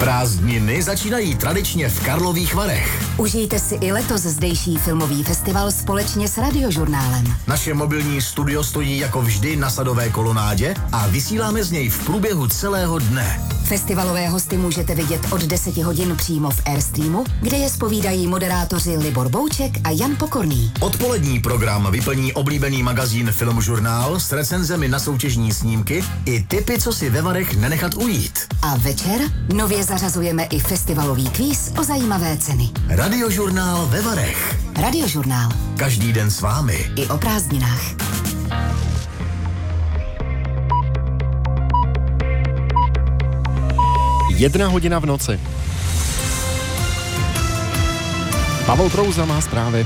Prázdniny začínají tradičně v Karlových Varech. Užijte si i letos zdejší filmový festival společně s Radiožurnálem. Naše mobilní studio stojí jako vždy na Sadové kolonádě a vysíláme z něj v průběhu celého dne. Festivalové hosty můžete vidět od 10 hodin přímo v Airstreamu, kde je zpovídají moderátoři Libor Bouček a Jan Pokorný. Odpolední program vyplní oblíbený magazín Filmžurnál s recenzemi na soutěžní snímky i tipy, co si ve Varech nenechat ujít. A večer nově zařazujeme i festivalový kvíz o zajímavé ceny. Radiožurnál ve Varech. Radiožurnál. Každý den s vámi. I o prázdninách. Jedna hodina v noci. Pavel Trouza má zprávy.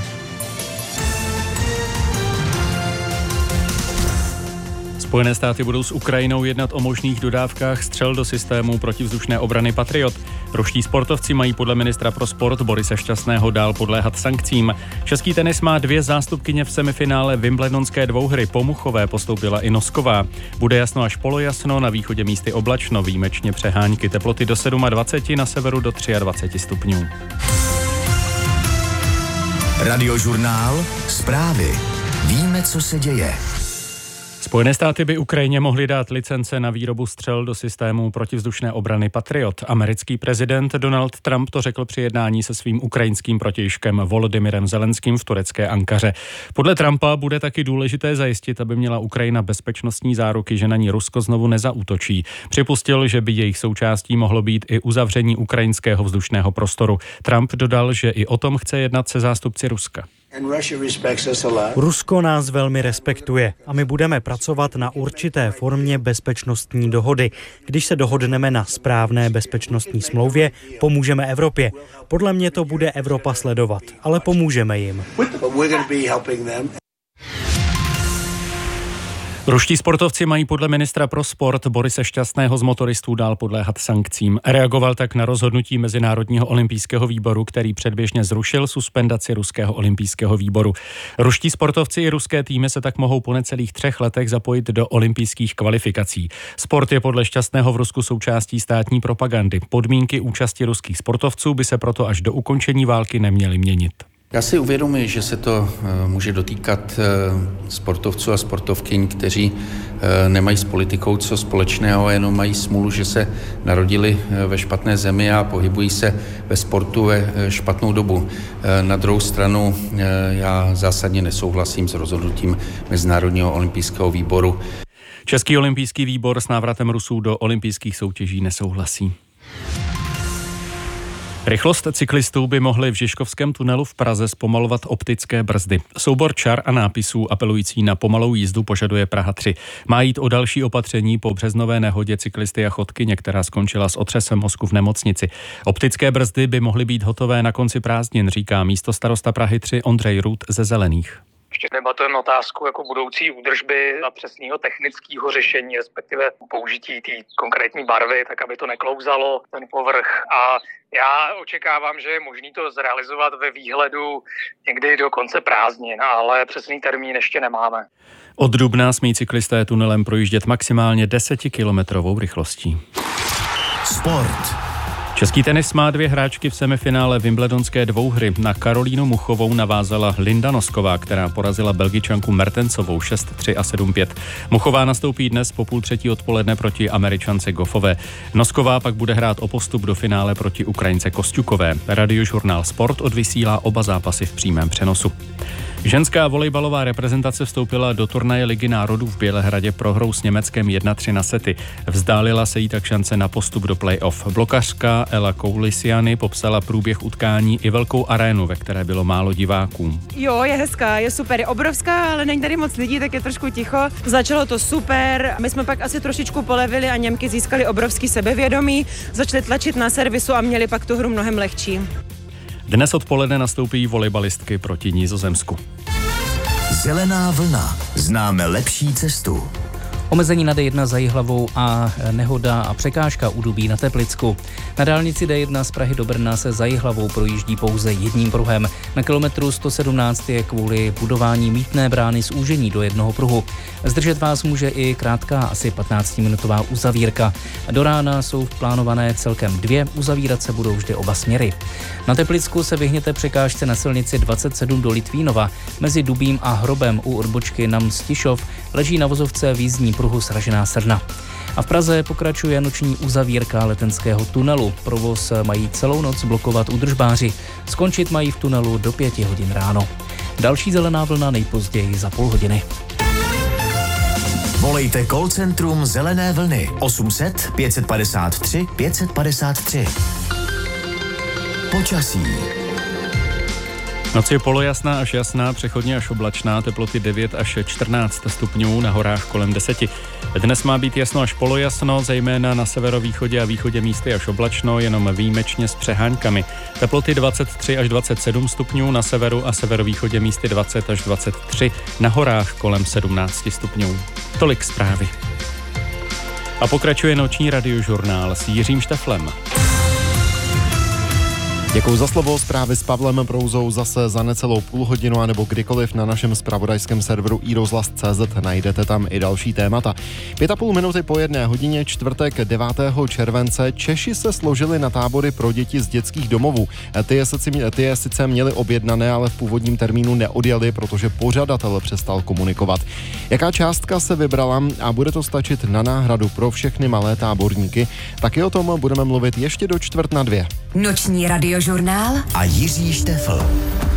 Spojené státy budou s Ukrajinou jednat o možných dodávkách střel do systému protivzdušné obrany Patriot. Ruští sportovci mají podle ministra pro sport Borise Šťastného dál podléhat sankcím. Český tenis má 2 zástupkyně v semifinále Wimbledonské dvouhry. Po Muchové postoupila i Nosková. Bude jasno až polojasno, na východě místy oblačno, výjimečně přehánky, teploty do 27, na severu do 23 stupňů. Radiožurnál, zprávy. Víme, co se děje. Spojené státy by Ukrajině mohly dát licence na výrobu střel do systému protivzdušné obrany Patriot. Americký prezident Donald Trump to řekl při jednání se svým ukrajinským protějškem Volodymyrem Zelenským v turecké Ankaře. Podle Trumpa bude taky důležité zajistit, aby měla Ukrajina bezpečnostní záruky, že na ní Rusko znovu nezaútočí. Připustil, že by jejich součástí mohlo být i uzavření ukrajinského vzdušného prostoru. Trump dodal, že i o tom chce jednat se zástupci Ruska. Rusko nás velmi respektuje a my budeme pracovat na určité formě bezpečnostní dohody. Když se dohodneme na správné bezpečnostní smlouvě, pomůžeme Evropě. Podle mě to bude Evropa sledovat, ale pomůžeme jim. Ruští sportovci mají podle ministra pro sport Borise Šťastného z motoristů dál podléhat sankcím. Reagoval tak na rozhodnutí Mezinárodního olympijského výboru, který předběžně zrušil suspendaci Ruského olympijského výboru. Ruští sportovci i ruské týmy se tak mohou po necelých 3 letech zapojit do olympijských kvalifikací. Sport je podle Šťastného v Rusku součástí státní propagandy. Podmínky účasti ruských sportovců by se proto až do ukončení války neměly měnit. Já si uvědomuji, že se to může dotýkat sportovců a sportovkyň, kteří nemají s politikou co společného, jenom mají smůlu, že se narodili ve špatné zemi a pohybují se ve sportu ve špatnou dobu. Na druhou stranu já zásadně nesouhlasím s rozhodnutím Mezinárodního olympijského výboru. Český olympijský výbor s návratem Rusů do olympijských soutěží nesouhlasí. Rychlost cyklistů by mohly v Žižkovském tunelu v Praze zpomalovat optické brzdy. Soubor čar a nápisů apelující na pomalou jízdu požaduje Praha 3. Má jít o další opatření po březnové nehodě cyklisty a chodkyně, která skončila s otřesem mozku v nemocnici. Optické brzdy by mohly být hotové na konci prázdnin, říká místostarosta Prahy 3 Ondřej Růd ze Zelených. Ještě debatujeme otázku jako budoucí údržby a přesného technického řešení, respektive použití té konkrétní barvy, tak aby to neklouzalo ten povrch. A já očekávám, že je možné to zrealizovat ve výhledu někdy do konce prázdnin, ale přesný termín ještě nemáme. Od dubna smí cyklisté tunelem projíždět maximálně 10kilometrovou rychlostí. Sport. Český tenis má 2 hráčky v semifinále Wimbledonské dvouhry. Na Karolínu Muchovou navázala Linda Nosková, která porazila Belgičanku Mertensovou 6-3 a 7-5. Muchová nastoupí dnes po 2:30 odpoledne proti Američance Goffové. Nosková pak bude hrát o postup do finále proti Ukrajince Kosťukové. Radiožurnál Sport odvysílá oba zápasy v přímém přenosu. Ženská volejbalová reprezentace vstoupila do turnaje Ligy národů v Bělehradě prohrou s Německem 1-3 na sety. Vzdálila se jí tak šance na postup do play-off. Blokařka Ela Koulisiany popsala průběh utkání i velkou arénu, ve které bylo málo diváků. Jo, je hezká, je super, je obrovská, ale není tady moc lidí, tak je trošku ticho. Začalo to super, my jsme pak asi trošičku polevili a Němky získali obrovský sebevědomí, začali tlačit na servisu a měli pak tu hru mnohem lehčí. Dnes odpoledne nastoupí volejbalistky proti Nizozemsku. Zelená vlna. Známe lepší cestu. Omezení na D1 za Jihlavou a nehoda a překážka u Dubí na Teplicku. Na dálnici D1 z Prahy do Brna se za Jihlavou projíždí pouze jedním pruhem. Na kilometru 117 je kvůli budování mýtné brány zúžení do jednoho pruhu. Zdržet vás může i krátká, asi 15-minutová uzavírka. Do rána jsou plánované celkem 2, uzavírat se budou vždy oba směry. Na Teplicku se vyhněte překážce na silnici 27 do Litvínova. Mezi Dubím a Hrobem u odbočky na Mstišov leží na vozovce v jízdní pruhu Sražená Srna. A v Praze pokračuje noční uzavírka Letenského tunelu. Provoz mají celou noc blokovat údržbáři. Skončit mají v tunelu do 5 hodin ráno. Další zelená vlna nejpozději za půl hodiny. Volejte call centrum Zelené vlny 800 553 553. Počasí. Noc je polojasná až jasná, přechodně až oblačná, teploty 9 až 14 stupňů, na horách kolem 10. Dnes má být jasno až polojasno, zejména na severovýchodě a východě místy až oblačno, jenom výjimečně s přeháňkami. Teploty 23 až 27 stupňů, na severu a severovýchodě místy 20 až 23, na horách kolem 17 stupňů. Tolik zprávy. A pokračuje noční radiožurnál s Jiřím Šteflem. Děkuji za slovo, zprávy s Pavlem Prouzou zase za necelou půl hodinu, anebo kdykoliv na našem zpravodajském serveru iRozhlas.cz najdete tam i další témata. 5,5 minuty po 1 hodině, čtvrtek 9. července, Češi se složili na tábory pro děti z dětských domovů. Ty je sice měli objednané, ale v původním termínu neodjeli, protože pořadatel přestal komunikovat. Jaká částka se vybrala a bude to stačit na náhradu pro všechny malé táborníky? Taky o tom budeme mluvit ještě do 1:45. Noční radiožurnál a Jiří Štefl.